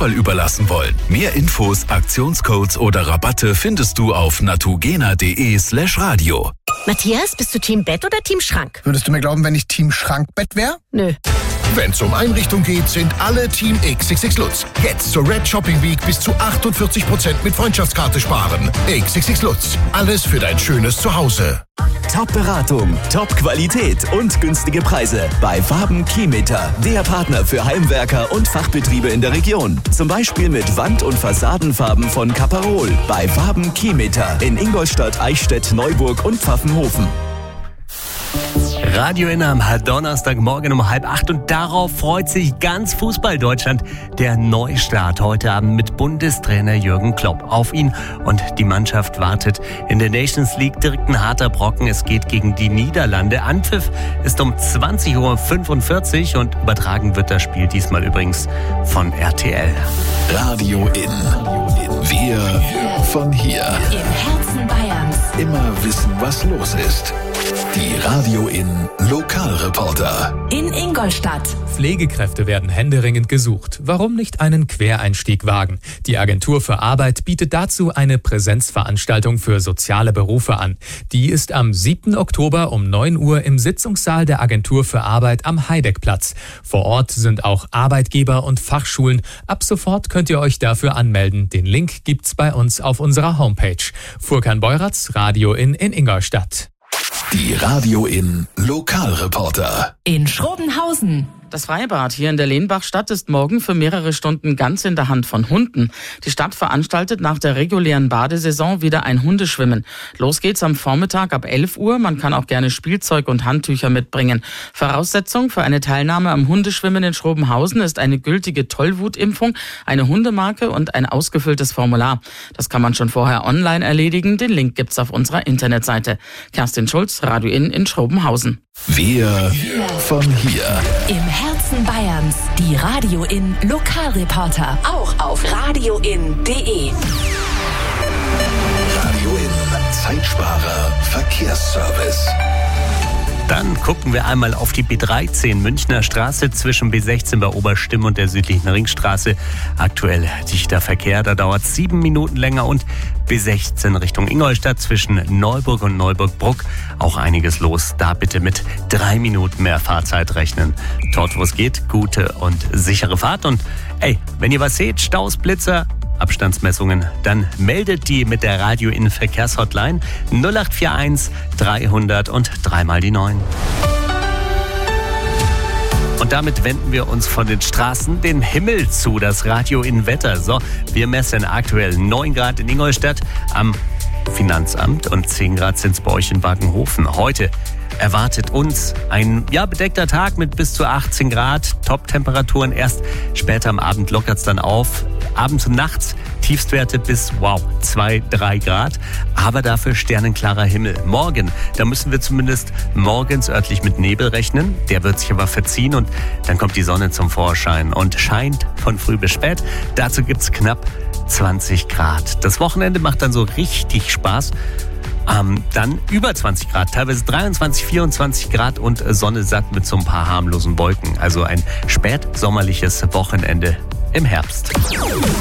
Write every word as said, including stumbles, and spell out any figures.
Zufall überlassen wollen. Mehr Infos, Aktionscodes oder Rabatte findest du auf natugena.de slash radio. Matthias, bist du Team Bett oder Team Schrank? Würdest du mir glauben, wenn ich Team Schrankbett wäre? Nö. Wenn es um Einrichtung geht, sind alle Team X X X Lutz. Jetzt zur Red Shopping Week bis zu achtundvierzig Prozent mit Freundschaftskarte sparen. X X X Lutz. Alles für dein schönes Zuhause. Top-Beratung, Top-Qualität und günstige Preise bei Waben Keymeter, der Partner für Heimwerker und Fachbetriebe in der Region. Zum Beispiel mit Wand- und Fassadenfarben von Caparol bei Waben Keymeter in Ingolstadt, Eichstätt, Neuburg und Pfaffenhofen. Radio N am Donnerstagmorgen um halb acht und darauf freut sich ganz Fußball-Deutschland. Der Neustart heute Abend mit Bundestrainer Jürgen Klopp. Auf ihn und die Mannschaft wartet in der Nations League direkt ein harter Brocken. Es geht gegen die Niederlande. Anpfiff ist um zwanzig Uhr fünfundvierzig und übertragen wird das Spiel diesmal übrigens von R T L. Radio In. Wir von hier. Im Herzen Bayerns. Immer wissen, was los ist. Die Radio In Lokalreporter. In Ingolstadt. Pflegekräfte werden händeringend gesucht. Warum nicht einen Quereinstieg wagen? Die Agentur für Arbeit bietet dazu eine Präsenzveranstaltung für soziale Berufe an. Die ist am siebten Oktober um neun Uhr im Sitzungssaal der Agentur für Arbeit am Heideckplatz. Vor Ort sind auch Arbeitgeber und Fachschulen. Ab sofort könnt ihr euch dafür anmelden. Den Link gibt's bei uns auf unserer Homepage. Furkan Beuratz, Radio In in Ingolstadt. Die Radio In Lokalreporter. In Schrobenhausen. Das Freibad hier in der Lehnbachstadt ist morgen für mehrere Stunden ganz in der Hand von Hunden. Die Stadt veranstaltet nach der regulären Badesaison wieder ein Hundeschwimmen. Los geht's am Vormittag ab elf Uhr. Man kann auch gerne Spielzeug und Handtücher mitbringen. Voraussetzung für eine Teilnahme am Hundeschwimmen in Schrobenhausen ist eine gültige Tollwutimpfung, eine Hundemarke und ein ausgefülltes Formular. Das kann man schon vorher online erledigen. Den Link gibt's auf unserer Internetseite. Kerstin Schulz, Radio In in Schrobenhausen. Wir von hier. Im Herzen Bayerns. Die Radio In Lokalreporter. Auch auf radioin punkt de. Radio In Zeitsparer Verkehrsservice. Dann gucken wir einmal auf die B dreizehn Münchner Straße zwischen B sechzehn bei Oberstimm und der südlichen Ringstraße. Aktuell dichter Verkehr, da dauert es sieben Minuten länger und B sechzehn Richtung Ingolstadt zwischen Neuburg und Neuburg-Bruck auch einiges los. Da bitte mit drei Minuten mehr Fahrzeit rechnen. Dort, wo es geht, gute und sichere Fahrt. Und ey, wenn ihr was seht, Staus, Blitzer, Abstandsmessungen, dann meldet die mit der Radio In Verkehrshotline null acht vier eins dreihundert und dreimal die neun. Und damit wenden wir uns von den Straßen dem Himmel zu, das Radio In Wetter. So, wir messen aktuell neun Grad in Ingolstadt am Finanzamt und zehn Grad sind es bei euch in Wagenhofen. Heute erwartet uns ein ja, bedeckter Tag mit bis zu achtzehn Grad, Top-Temperaturen. Erst später am Abend lockert es dann auf. Abends und nachts Tiefstwerte bis, wow, zwei, drei Grad. Aber dafür sternenklarer Himmel. Morgen, da müssen wir zumindest morgens örtlich mit Nebel rechnen. Der wird sich aber verziehen und dann kommt die Sonne zum Vorschein und scheint von früh bis spät. Dazu gibt's knapp zwanzig Grad. Das Wochenende macht dann so richtig Spaß. Ähm, dann über zwanzig Grad, teilweise dreiundzwanzig, vierundzwanzig Grad und Sonne satt mit so ein paar harmlosen Wolken. Also ein spätsommerliches Wochenende im Herbst.